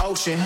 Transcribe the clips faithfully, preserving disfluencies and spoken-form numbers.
ocean.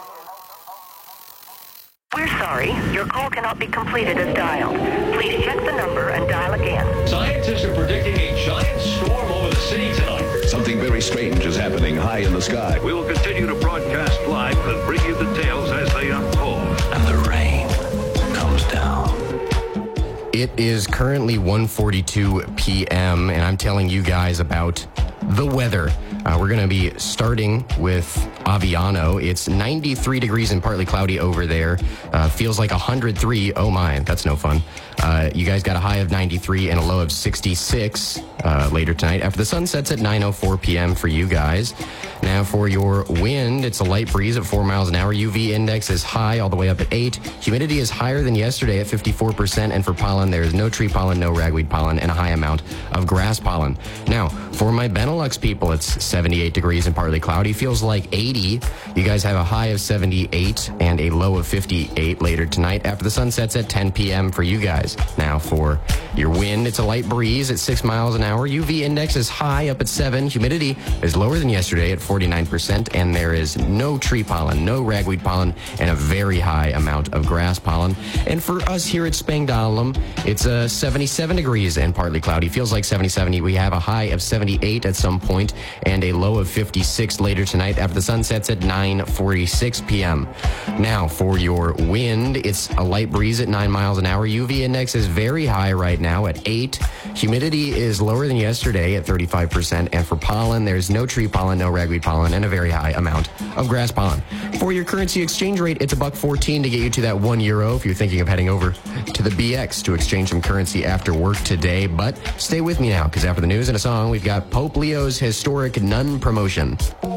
We're sorry, your call cannot be completed as dialed. Please check the number and dial again. Scientists are predicting a giant storm over the city tonight. Something very strange is happening high in the sky. We will continue to broadcast live and bring you details as they unfold. And the rain comes down. It is currently one forty-two p.m. and I'm telling you guys about the weather. Uh, we're going to be starting with Aviano. It's ninety-three degrees and partly cloudy over there. Uh, feels like one hundred three. Oh my, that's no fun. Uh, you guys got a high of ninety-three and a low of sixty-six uh, later tonight after the sun sets at nine oh four p.m. for you guys. Now for your wind, it's a light breeze at four miles an hour. U V index is high all the way up at eight. Humidity is higher than yesterday at fifty-four percent. And for pollen, there is no tree pollen, no ragweed pollen, and a high amount of grass pollen. Now, for my Benelux people, it's seventy-eight degrees and partly cloudy. Feels like eighty. You guys have a high of seventy-eight and a low of fifty-eight later tonight after the sun sets at ten p.m. for you guys. Now for your wind, it's a light breeze at six miles an hour. U V index is high up at seven. Humidity is lower than yesterday at forty-nine percent. And there is no tree pollen, no ragweed pollen, and a very high amount of grass pollen. And for us here at Spangdahlem, it's uh, seventy-seven degrees and partly cloudy. Feels like seventy-seven. We have a high of seventy-eight at some point and a low of fifty-six later tonight after the sun sets at nine forty-six p.m. Now for your wind, it's a light breeze at nine miles an hour. U V index is very high right now at eight. Humidity is lower than yesterday at thirty-five percent. And for pollen, there's no tree pollen, no ragweed pollen, and a very high amount of grass pollen. For your currency exchange rate, it's a buck fourteen to get you to that one euro if you're thinking of heading over to the B X to exchange some currency after work today. But stay with me now, because after the news and a song, we've got Pope Leo's historic nun promotion.